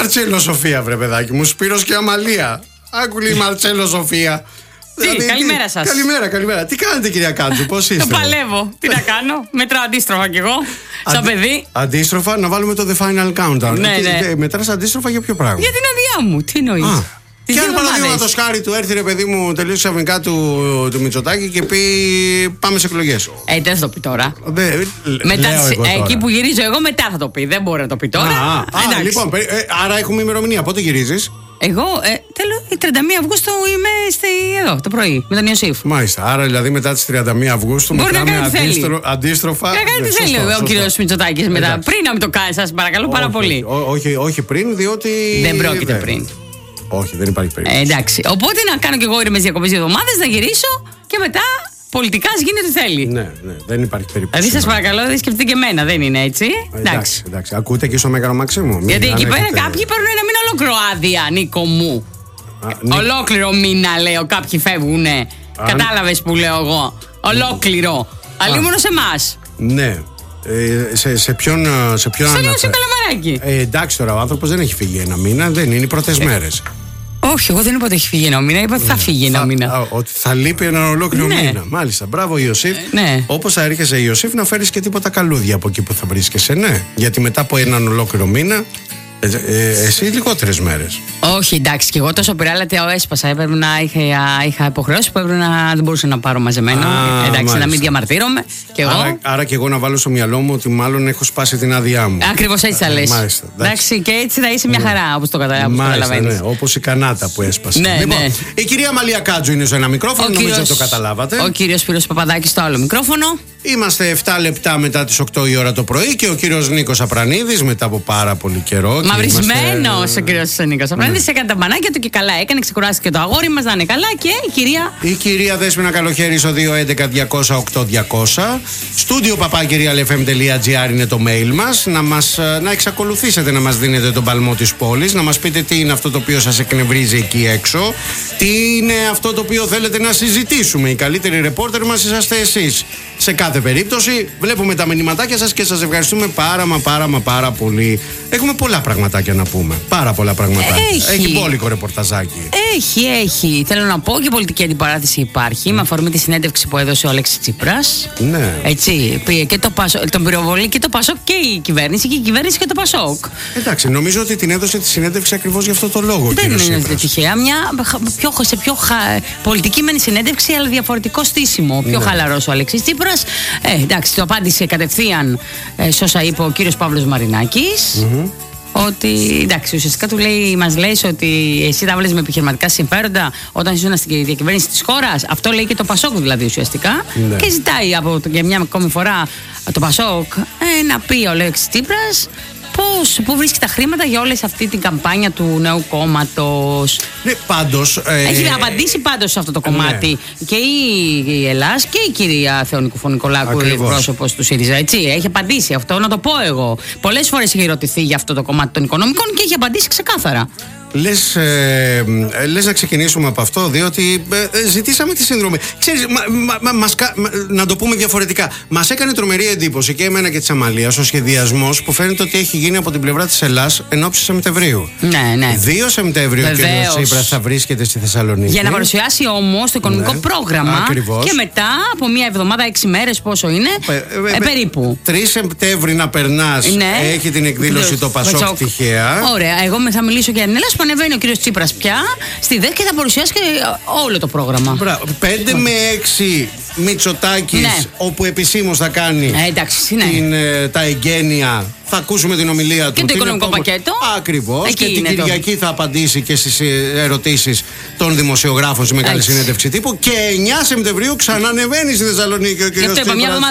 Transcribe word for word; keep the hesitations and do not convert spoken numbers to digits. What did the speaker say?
Μαρτσέλο Σοφία, βρε παιδάκι μου. Σπύρος και Αμαλία. Άκουλη Μαρτσέλο Σοφία. Τι, δηλαδή, καλημέρα σας. Καλημέρα, καλημέρα. Τι κάνετε, κυρία Κάντζου, πώς είστε? Το παλεύω. Τι να κάνω. Μετράω αντίστροφα κι εγώ. Σαν Αντι... παιδί. Αντίστροφα, να βάλουμε το The Final Countdown. Ναι, ναι. Μετράς αντίστροφα για ποιο πράγμα? Για την αδειά μου. Τι εννοείς? Και αν παραδείγματος χάρη του έρθει, ρε παιδί μου, τελείως ξαφνικά του, του Μητσοτάκη και πει πάμε σε εκλογές. Ε, δεν θα το πει τώρα. Δε, μετά, λέω εγώ τώρα. Εκεί που γυρίζω εγώ, μετά θα το πει. Δεν μπορεί να το πει τώρα. Α, α, λοιπόν, ε, άρα έχουμε ημερομηνία. Πότε γυρίζεις? Εγώ ε, θέλω η τριάντα μία Αυγούστου είμαι στη, εδώ το πρωί με τον Ιωσήφ. Μάλιστα. Άρα δηλαδή μετά τις τριάντα μία Αυγούστου μπορεί μετράμε να κάνει αντίστρο, αντίστροφα. Να κάνει τι θέλει ο κύριος Μητσοτάκης μετά. Εντάξει. Πριν να μην το κάνει, σας παρακαλώ πάρα όχι, πολύ. Ό, όχι, όχι πριν, διότι. Δεν πρόκειται πριν. Όχι, δεν υπάρχει περίπτωση. Ε, εντάξει. Οπότε να κάνω κι εγώ ήρεμες διακοπές δύο εβδομάδες, να γυρίσω και μετά πολιτικά γίνεται ό,τι θέλει. Ναι, ναι, δεν υπάρχει περίπτωση. Δηλαδή σας παρακαλώ, δεν σκεφτείτε και εμένα, δεν είναι έτσι. Εντάξει, εντάξει. εντάξει. Ακούτε και στο Μέγαρο Μαξίμου. Γιατί εκεί πέρα έχετε... κάποιοι παίρνουν ένα μήνα ολόκληρο άδεια, Νίκο μου. Α, Νίκο. Ολόκληρο μήνα λέω, κάποιοι φεύγουνε. Α, κατάλαβες που λέω εγώ. Ολόκληρο. Αλλή μόνο σε εμάς. Ναι. Ε, σε, σε ποιον. Σε ποιον στο Νέο Καλαμαράκι. Ε, εντάξει τώρα, ο άνθρωπος δεν έχει φύγει ένα μήνα, δεν είναι οι πρώτες ε. μέρες. Όχι, εγώ δεν είπα ότι έχει φύγει ένα μήνα, είπα ότι θα φύγει ένα μήνα. Α, ότι θα λείπει έναν ολόκληρο ναι. μήνα. Μάλιστα. Μπράβο, Ιωσήφ. Ε, ναι. Όπως θα έρχεσαι, Ιωσήφ, να φέρεις και τίποτα καλούδια από εκεί που θα βρίσκεσαι, ναι. Γιατί μετά από έναν ολόκληρο μήνα. Ε, ε, εσύ λιγότερες μέρες. Όχι, εντάξει, και εγώ τόσο πειράλατε έσπασα. Έπρεπε να είχα, είχα υποχρεώσει που έπρεπε να δεν μπορούσα να πάρω μαζεμένο. Α, εντάξει, μάλιστα. Να μην διαμαρτύρομαι. Και άρα, εγώ. άρα και εγώ να βάλω στο μυαλό μου ότι μάλλον έχω σπάσει την άδειά μου. Ακριβώς έτσι θα λες. Μάλιστα. Εντάξει, και έτσι θα είσαι μια χαρά, όπως το καταλαβαίνεις. Ναι, όπως η κανάτα που έσπασε. Ναι, λοιπόν, ναι. Η κυρία Μαλία Κάντζου είναι στο ένα μικρόφωνο, ο νομίζω ότι το καταλάβατε. Ο κύριος Σπύρος Παπαδάκης στο άλλο μικρόφωνο. Είμαστε επτά λεπτά μετά τις οκτώ η ώρα το πρωί και ο κύριος Νίκος Απρανίδης μετά από πάρα πολύ καιρό. Μαυρισμένος είμαστε... ο κύριος Νίκος Απρανίδης, έκανε τα μπανάκια του και καλά έκανε, ξεκουράστηκε το αγόρι μας, να είναι καλά και η κυρία. Η κυρία Δέσποινα Καλοχέρη στο δύο έντεκα διακόσια οκτώ διακόσια. Στούντιο παπάκυριαλεφm τελεία gr είναι το mail μας. Να, μας, να εξακολουθήσετε να μας δίνετε τον παλμό της πόλης, να μας πείτε τι είναι αυτό το οποίο σας εκνευρίζει εκεί έξω, τι είναι αυτό το οποίο θέλετε να συζητήσουμε. Οι καλύτεροι ρεπόρτερ μας είσαστε εσείς. Σε κάθε περίπτωση, βλέπουμε τα μηνυματάκια σας και σας ευχαριστούμε πάρα μα πάρα μα πάρα πολύ. Έχουμε πολλά πραγματάκια να πούμε. Πάρα πολλά πραγματάκια. Έχει, έχει μπόλικο ρεπορταζάκι. Έχει, έχει. Θέλω να πω και πολιτική αντιπαράθεση υπάρχει. Mm. Με αφορμή τη συνέντευξη που έδωσε ο Αλέξης Τσίπρας. Ναι. Έτσι. Πήγε και το Πασόκ, τον πυροβολή και το Πασόκ και η κυβέρνηση και η κυβέρνηση και το Πασόκ. Εντάξει, νομίζω ότι την έδωσε τη συνέντευξη ακριβώς για αυτό το λόγο. Δεν είναι τυχαία. Μια πιο, σε πιο χα, πολιτική μεν συνέντευξη, αλλά διαφορετικό στήσιμο. Πιο ναι. χαλαρός ο Αλέξης Τσίπρας. Ε, εντάξει, το απάντησε κατευθείαν ε, σ' όσα είπε ο κύριος Παύλος Μαρινάκης. Mm-hmm. Ότι εντάξει, ουσιαστικά του λέει, μας λέει ότι εσύ τα βλέπεις με επιχειρηματικά συμφέροντα όταν ήσουν στην διακυβέρνηση της χώρας. Αυτό λέει και το Πασόκ δηλαδή ουσιαστικά. Mm-hmm. Και ζητάει από, για μια ακόμη φορά το Πασόκ ε, να πει ο Αλέξης Τσίπρας πώς, πού βρίσκει τα χρήματα για όλη αυτή την καμπάνια του νέου κόμματος. Ναι, πάντως. Ε, Έχει απαντήσει πάντως σε αυτό το κομμάτι ναι. και η, η Ελλάς και η κυρία Θεονίκου Φωνικολάκου, η εκπρόσωπος του ΣΥΡΙΖΑ. Έτσι, έχει απαντήσει αυτό, να το πω εγώ. Πολλές φορές έχει ρωτηθεί για αυτό το κομμάτι των οικονομικών και έχει απαντήσει ξεκάθαρα. Λες, ε, λες να ξεκινήσουμε από αυτό, διότι ε, ζητήσαμε τη συνδρομή. Ξέρεις, μα, μα, μα, μας, μα, να το πούμε διαφορετικά. Μας έκανε τρομερή εντύπωση και εμένα και της Αμαλίας ο σχεδιασμός που φαίνεται ότι έχει γίνει από την πλευρά της Ελλάς εν ώψη Σεπτεμβρίου. Ναι, ναι. δύο Σεπτεμβρίου ο κ. Τσίπρας θα βρίσκεται στη Θεσσαλονίκη. Για να παρουσιάσει όμως το οικονομικό ναι, πρόγραμμα. Ακριβώς. Και μετά από μία εβδομάδα, έξι μέρες, πόσο είναι, ε, ε, ε, περίπου. τρεις Σεπτέμβρη να περνάς, ναι. έχει την εκδήλωση το Πασόκ τυχαία. Ωραία, εγώ θα μιλήσω για την Ελλάδα. Ανεβαίνει ο κύριος Τσίπρας πια στη ΔΕΚ και θα παρουσιάσει και όλο το πρόγραμμα. Μπράβο. πέντε με έξι Μητσοτάκης, ναι. όπου επισήμως θα κάνει ε, εντάξει, ναι. την, τα εγγένεια. Θα ακούσουμε την ομιλία του. Και το οικονομικό επόμενο... πακέτο. Ακριβώς. Εκεί και την Κυριακή το... θα απαντήσει και στις ερωτήσεις των δημοσιογράφων στη μεγάλη έτσι. συνέντευξη τύπου. Και εννιά Σεπτεμβρίου ξανανεβαίνει στη Θεσσαλονίκη ο κύριος Τσίπρας.